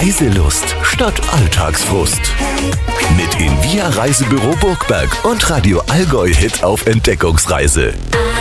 Reiselust statt Alltagsfrust. Mit in Via Reisebüro Burgberg und Radio Allgäu Hit auf Entdeckungsreise.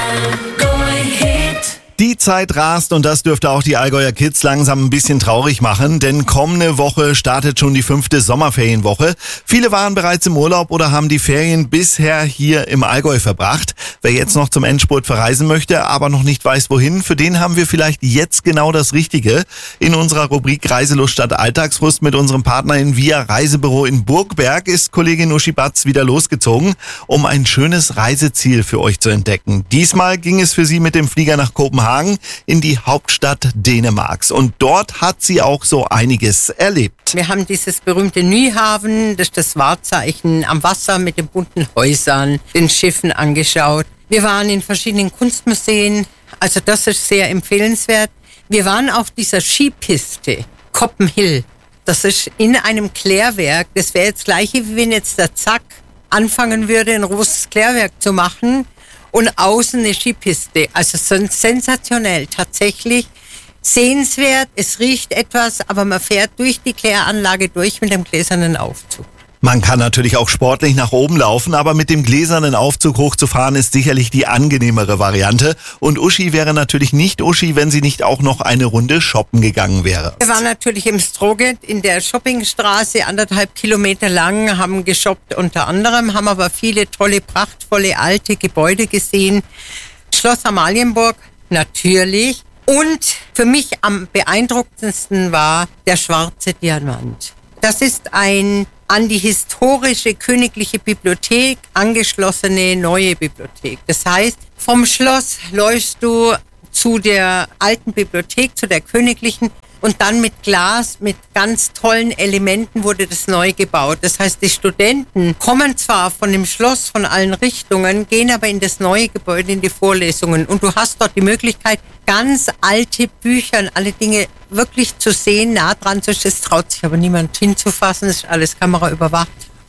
Die Zeit rast und das dürfte auch die Allgäuer Kids langsam ein bisschen traurig machen, denn kommende Woche startet schon die 5. Sommerferienwoche. Viele waren bereits im Urlaub oder haben die Ferien bisher hier im Allgäu verbracht. Wer jetzt noch zum Endspurt verreisen möchte, aber noch nicht weiß wohin, für den haben wir vielleicht jetzt genau das Richtige. In unserer Rubrik Reiselust statt Alltagsfrust mit unserem Partner in Via Reisebüro in Burgberg ist Kollegin Uschi Batz wieder losgezogen, um ein schönes Reiseziel für euch zu entdecken. Diesmal ging es für sie mit dem Flieger nach Kopenhagen in die Hauptstadt Dänemarks. Und dort hat sie auch so einiges erlebt. Wir haben dieses berühmte Nyhavn, das ist das Wahrzeichen am Wasser mit den bunten Häusern, den Schiffen angeschaut. Wir waren in verschiedenen Kunstmuseen, also das ist sehr empfehlenswert. Wir waren auf dieser Skipiste, Koppenhill. Das ist in einem Klärwerk. Das wäre jetzt das Gleiche, wie wenn jetzt der Zack anfangen würde, ein großes Klärwerk zu machen. Und außen eine Skipiste. Also sensationell, tatsächlich sehenswert. Es riecht etwas, aber man fährt durch die Kläranlage durch mit dem gläsernen Aufzug. Man kann natürlich auch sportlich nach oben laufen, aber mit dem gläsernen Aufzug hochzufahren ist sicherlich die angenehmere Variante. Und Uschi wäre natürlich nicht Uschi, wenn sie nicht auch noch eine Runde shoppen gegangen wäre. Wir waren natürlich im Stroget in der Shoppingstraße, 1,5 Kilometer lang, haben geshoppt unter anderem, haben aber viele tolle, prachtvolle alte Gebäude gesehen. Schloss Amalienburg natürlich. Und für mich am beeindruckendsten war der schwarze Diamant. Das ist ein an die historische königliche Bibliothek angeschlossene neue Bibliothek. Das heißt, vom Schloss läufst du zu der alten Bibliothek, zu der königlichen, und dann mit Glas, mit ganz tollen Elementen wurde das neu gebaut. Das heißt, die Studenten kommen zwar von dem Schloss von allen Richtungen, gehen aber in das neue Gebäude, in die Vorlesungen. Und du hast dort die Möglichkeit, ganz alte Bücher und alle Dinge wirklich zu sehen, nah dran zu stehen. Es traut sich aber niemand hinzufassen, es ist alles kameraüberwacht.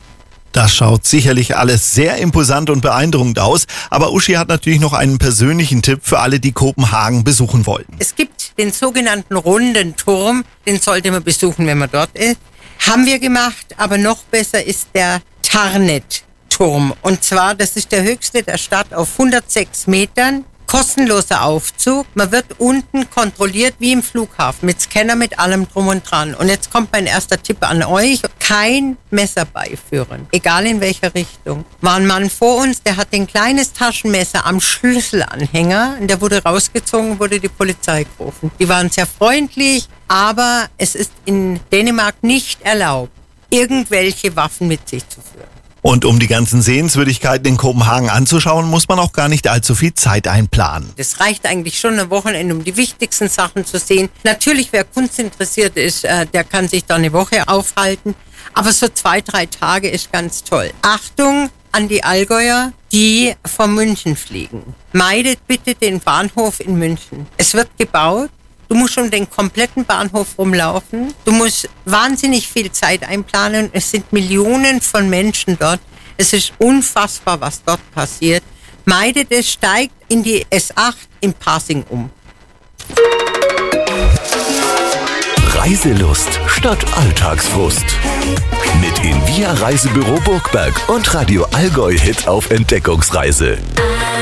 Das schaut sicherlich alles sehr imposant und beeindruckend aus. Aber Uschi hat natürlich noch einen persönlichen Tipp für alle, die Kopenhagen besuchen wollten. Es gibt den sogenannten runden Turm, den sollte man besuchen, wenn man dort ist. Haben wir gemacht, aber noch besser ist der Tarnet-Turm. Und zwar, das ist der höchste der Stadt auf 106 Metern. Kostenloser Aufzug. Man wird unten kontrolliert wie im Flughafen mit Scanner, mit allem drum und dran. Und jetzt kommt mein erster Tipp an euch. Kein Messer beiführen. Egal in welcher Richtung. War ein Mann vor uns, der hat ein kleines Taschenmesser am Schlüsselanhänger. Und der wurde rausgezogen, wurde die Polizei gerufen. Die waren sehr freundlich, aber es ist in Dänemark nicht erlaubt, irgendwelche Waffen mit sich zu führen. Und um die ganzen Sehenswürdigkeiten in Kopenhagen anzuschauen, muss man auch gar nicht allzu viel Zeit einplanen. Das reicht eigentlich schon ein Wochenende, um die wichtigsten Sachen zu sehen. Natürlich, wer Kunst interessiert ist, der kann sich da eine Woche aufhalten. Aber so 2-3 Tage ist ganz toll. Achtung an die Allgäuer, die von München fliegen. Meidet bitte den Bahnhof in München. Es wird gebaut. Du musst um den kompletten Bahnhof rumlaufen. Du musst wahnsinnig viel Zeit einplanen. Es sind Millionen von Menschen dort. Es ist unfassbar, was dort passiert. Meidet es, steigt in die S8 im Pasing um. Reiselust statt Alltagsfrust. Mit in Via Reisebüro Burgberg und Radio Allgäu Hit auf Entdeckungsreise.